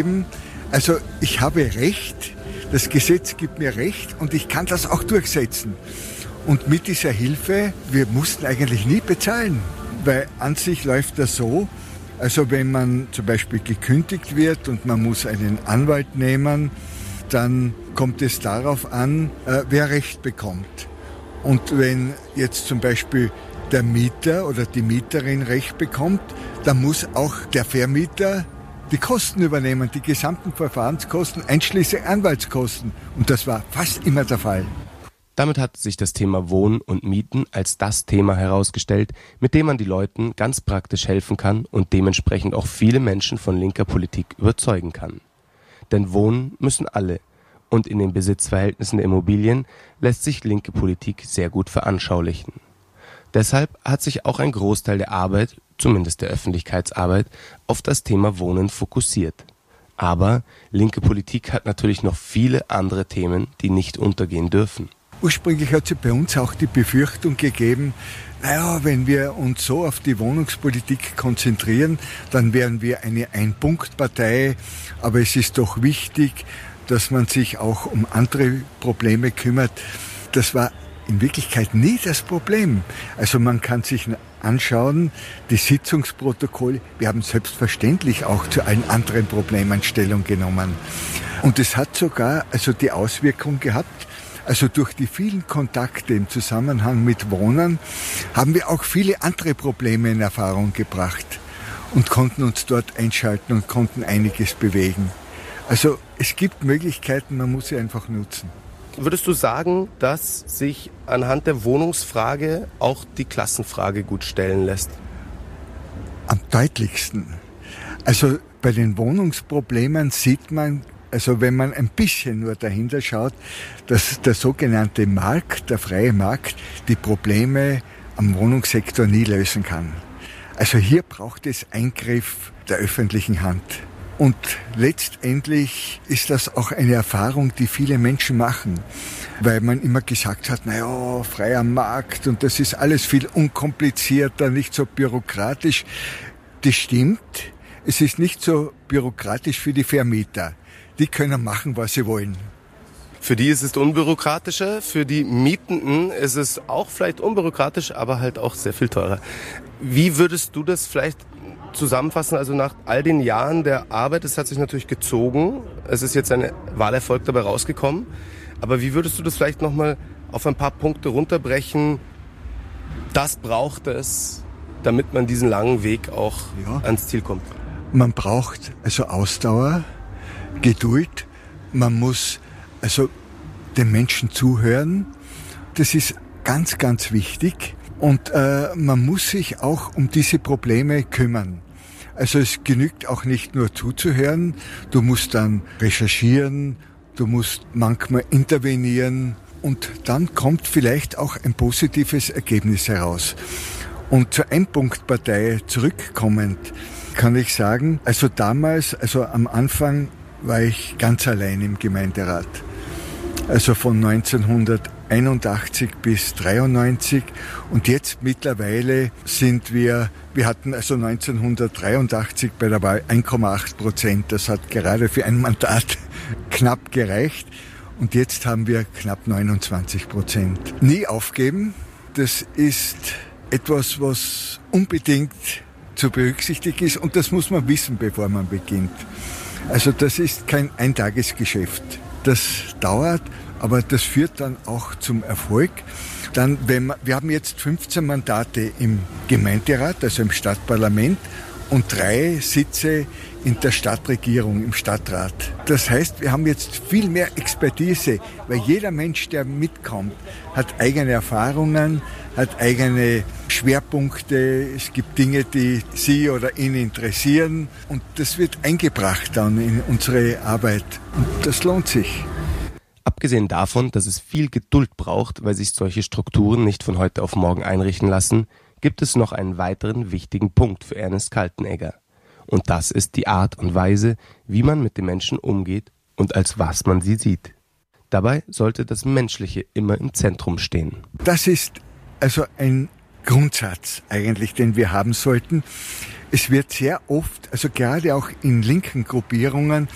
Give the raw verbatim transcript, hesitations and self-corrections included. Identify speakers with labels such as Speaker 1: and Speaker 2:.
Speaker 1: geschrieben, also ich habe Recht, das Gesetz gibt mir Recht und ich kann das auch durchsetzen. Und mit dieser Hilfe, wir mussten eigentlich nie bezahlen, weil an sich läuft das so, also wenn man zum Beispiel gekündigt wird und man muss einen Anwalt nehmen, dann kommt es darauf an, wer Recht bekommt. Und wenn jetzt zum Beispiel der Mieter oder die Mieterin Recht bekommt, dann muss auch der Vermieter die Kosten übernehmen, die gesamten Verfahrenskosten, einschließlich Anwaltskosten. Und das war fast immer der Fall.
Speaker 2: Damit hat sich das Thema Wohnen und Mieten als das Thema herausgestellt, mit dem man die Leuten ganz praktisch helfen kann und dementsprechend auch viele Menschen von linker Politik überzeugen kann. Denn wohnen müssen alle. Und in den Besitzverhältnissen der Immobilien lässt sich linke Politik sehr gut veranschaulichen. Deshalb hat sich auch ein Großteil der Arbeit, zumindest der Öffentlichkeitsarbeit, auf das Thema Wohnen fokussiert. Aber linke Politik hat natürlich noch viele andere Themen, die nicht untergehen dürfen.
Speaker 1: Ursprünglich hat es bei uns auch die Befürchtung gegeben, naja, wenn wir uns so auf die Wohnungspolitik konzentrieren, dann wären wir eine Ein-Punkt-Partei. Aber es ist doch wichtig, dass man sich auch um andere Probleme kümmert. Das war in Wirklichkeit nie das Problem. Also man kann sich anschauen, die Sitzungsprotokolle, wir haben selbstverständlich auch zu allen anderen Problemen Stellung genommen. Und es hat sogar also die Auswirkung gehabt, also durch die vielen Kontakte im Zusammenhang mit Wohnen haben wir auch viele andere Probleme in Erfahrung gebracht und konnten uns dort einschalten und konnten einiges bewegen. Also es gibt Möglichkeiten, man muss sie einfach nutzen.
Speaker 2: Würdest du sagen, dass sich anhand der Wohnungsfrage auch die Klassenfrage gut stellen lässt?
Speaker 1: Am deutlichsten. Also bei den Wohnungsproblemen sieht man, also wenn man ein bisschen nur dahinter schaut, dass der sogenannte Markt, der freie Markt, die Probleme am Wohnungssektor nie lösen kann. Also hier braucht es Eingriff der öffentlichen Hand. Und letztendlich ist das auch eine Erfahrung, die viele Menschen machen, weil man immer gesagt hat, naja, freier Markt und das ist alles viel unkomplizierter, nicht so bürokratisch. Das stimmt, es ist nicht so bürokratisch für die Vermieter. Die können machen, was sie wollen.
Speaker 2: Für die ist es unbürokratischer, für die Mietenden ist es auch vielleicht unbürokratisch, aber halt auch sehr viel teurer. Wie würdest du das vielleicht zusammenfassen, also nach all den Jahren der Arbeit, es hat sich natürlich gezogen, es ist jetzt ein Wahlerfolg dabei rausgekommen, aber wie würdest du das vielleicht nochmal auf ein paar Punkte runterbrechen, das braucht es, damit man diesen langen Weg auch ja. ans Ziel kommt?
Speaker 1: Man braucht also Ausdauer, Geduld, man muss also den Menschen zuhören, das ist ganz, ganz wichtig. Und äh, man muss sich auch um diese Probleme kümmern. Also es genügt auch nicht nur zuzuhören, du musst dann recherchieren, du musst manchmal intervenieren und dann kommt vielleicht auch ein positives Ergebnis heraus. Und zur Ein-Punkt-Partei zurückkommend kann ich sagen, also damals, also am Anfang war ich ganz allein im Gemeinderat. Also von neunzehnhunderteinundachtzig bis dreiundneunzig und jetzt mittlerweile sind wir, wir hatten also neunzehnhundertdreiundachtzig bei der Wahl eins Komma acht Prozent, das hat gerade für ein Mandat knapp gereicht und jetzt haben wir knapp neunundzwanzig Prozent. Nie aufgeben, das ist etwas, was unbedingt zu berücksichtigen ist und das muss man wissen, bevor man beginnt. Also das ist kein Eintagesgeschäft. Das dauert, aber das führt dann auch zum Erfolg. Dann, wenn man, wir haben jetzt fünfzehn Mandate im Gemeinderat, also im Stadtparlament, und drei Sitze in der Stadtregierung, im Stadtrat. Das heißt, wir haben jetzt viel mehr Expertise, weil jeder Mensch, der mitkommt, hat eigene Erfahrungen, hat eigene Schwerpunkte. Es gibt Dinge, die Sie oder ihn interessieren und das wird eingebracht dann in unsere Arbeit und das lohnt sich.
Speaker 2: Abgesehen davon, dass es viel Geduld braucht, weil sich solche Strukturen nicht von heute auf morgen einrichten lassen, gibt es noch einen weiteren wichtigen Punkt für Ernest Kaltenegger. Und das ist die Art und Weise, wie man mit den Menschen umgeht und als was man sie sieht. Dabei sollte das Menschliche immer im Zentrum stehen.
Speaker 1: Das ist also ein Grundsatz eigentlich, den wir haben sollten. Es wird sehr oft, also gerade auch in linken Gruppierungen,